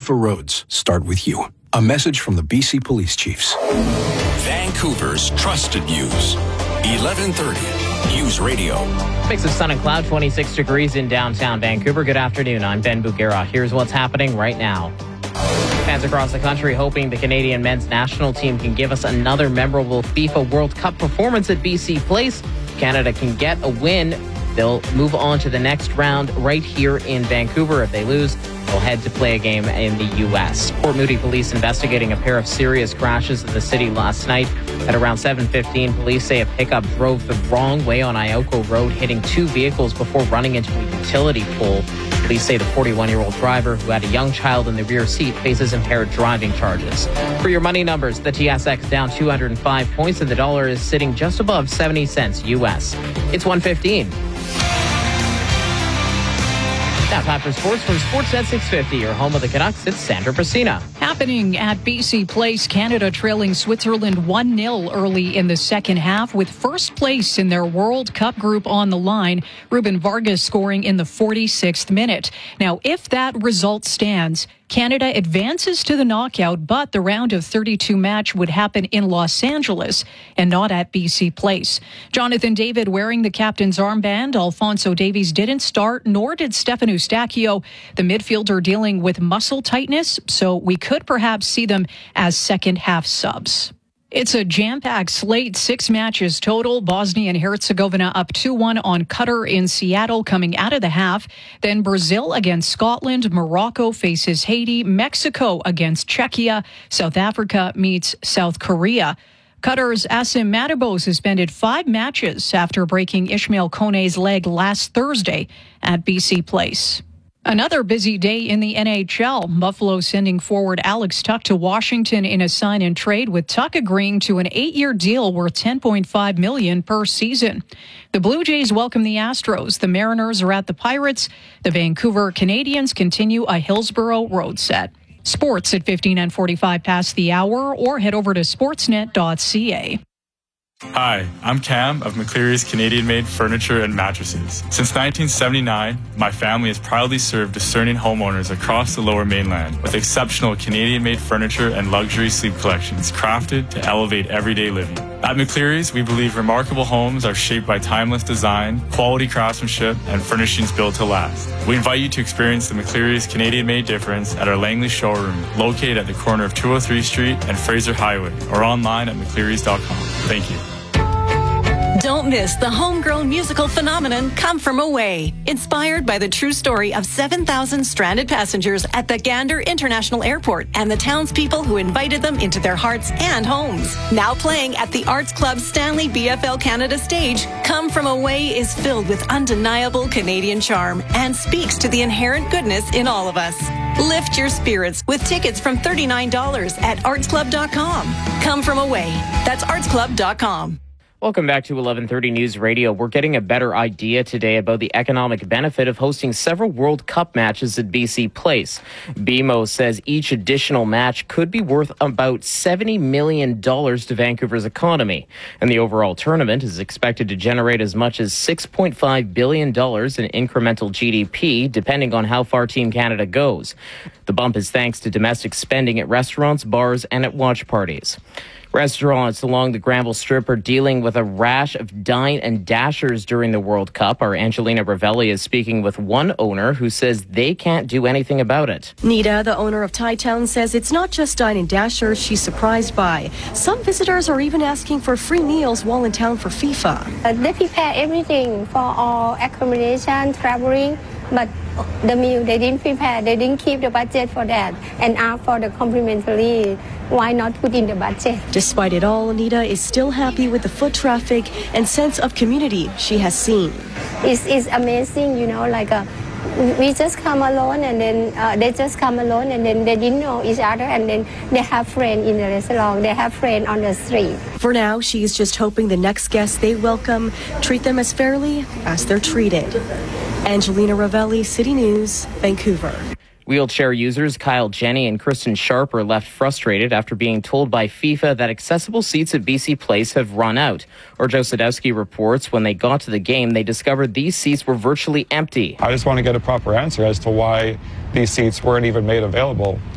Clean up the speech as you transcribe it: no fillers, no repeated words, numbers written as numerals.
safer roads start with you. A message from the BC Police Chiefs. Vancouver's trusted news. 1130 News Radio. Mix of sun and cloud, 26 degrees in downtown Vancouver. Good afternoon. I'm Ben Bugera. Here's what's happening right now. Fans across the country hoping the Canadian men's national team can give us another memorable FIFA World Cup performance at BC Place. Canada can get a win. They'll move on to the next round right here in Vancouver. If they lose, they'll head to play a game in the U.S. Port Moody police investigating a pair of serious crashes in the city last night. At around 7:15, police say a pickup drove the wrong way on Ioko Road, hitting two vehicles before running into a utility pole. Police say the 41-year-old driver, who had a young child in the rear seat, faces impaired driving charges. For your money numbers, the TSX down 205 points and the dollar is sitting just above 70 cents U.S. It's 1:15. Now time for sports from Sportsnet 650, your home of the Canucks. It's Sandra Pacina. Happening at BC Place, Canada trailing Switzerland 1-0 early in the second half with first place in their World Cup group on the line. Ruben Vargas scoring in the 46th minute. Now, if that result stands, Canada advances to the knockout, but the round of 32 match would happen in Los Angeles and not at BC Place. Jonathan David wearing the captain's armband. Alphonso Davies didn't start, nor did Stefan Eustáquio. The midfielder dealing with muscle tightness, so we could perhaps see them as second-half subs. It's a jam-packed slate, 6 matches total. Bosnia and Herzegovina up 2-1 on Qatar in Seattle coming out of the half. Then Brazil against Scotland. Morocco faces Haiti. Mexico against Czechia. South Africa meets South Korea. Qatar's Asim Matabo suspended 5 matches after breaking Ishmael Kone's leg last Thursday at BC Place. Another busy day in the NHL. Buffalo sending forward Alex Tuch to Washington in a sign and trade, with Tuch agreeing to an 8-year deal worth $10.5 million per season. The Blue Jays welcome the Astros. The Mariners are at the Pirates. The Vancouver Canadians continue a Hillsborough road set. Sports at 15 and 45 past the hour, or head over to sportsnet.ca. Hi, I'm Cam of McCleary's Canadian-made furniture and mattresses. Since 1979, my family has proudly served discerning homeowners across the Lower Mainland with exceptional Canadian-made furniture and luxury sleep collections crafted to elevate everyday living. At McCleary's, we believe remarkable homes are shaped by timeless design, quality craftsmanship, and furnishings built to last. We invite you to experience the McCleary's Canadian-made difference at our Langley showroom, located at the corner of 203 Street and Fraser Highway, or online at mcclearys.com. Thank you. Don't miss the homegrown musical phenomenon Come From Away, inspired by the true story of 7,000 stranded passengers at the Gander International Airport and the townspeople who invited them into their hearts and homes. Now playing at the Arts Club Stanley BFL Canada stage, Come From Away is filled with undeniable Canadian charm and speaks to the inherent goodness in all of us. Lift your spirits with tickets from $39 at artsclub.com. Come From Away. That's artsclub.com. Welcome back to 1130 News Radio. We're getting a better idea today about the economic benefit of hosting several World Cup matches at BC Place. BMO says each additional match could be worth about $70 million to Vancouver's economy. And the overall tournament is expected to generate as much as $6.5 billion in incremental GDP, depending on how far Team Canada goes. The bump is thanks to domestic spending at restaurants, bars, and at watch parties. Restaurants along the Granville Strip are dealing with a rash of dine and dashers during the World Cup. Our Angelina Ravelli is speaking with one owner who says they can't do anything about it. Nita, the owner of Thai Town, says it's not just dine and dashers she's surprised by. Some visitors are even asking for free meals while in town for FIFA. They prepare everything for all accommodation, traveling, but the meal they didn't prepare. They didn't keep the budget for that and ask for the complimentary. Why not put in the budget? Despite it all, Anita is still happy with the foot traffic and sense of community she has seen. It's amazing, you know, like we just come alone and then they just come alone and then they didn't know each other and then they have friends in the restaurant, they have friends on the street. For now, she's just hoping the next guests they welcome treat them as fairly as they're treated. Angelina Ravelli, City News, Vancouver. Wheelchair users Kyle Jenny and Kristen Sharp are left frustrated after being told by FIFA that accessible seats at BC Place have run out. Or Joe Sadowski reports when they got to the game, they discovered these seats were virtually empty. I just want to get a proper answer as to why these seats weren't even made available.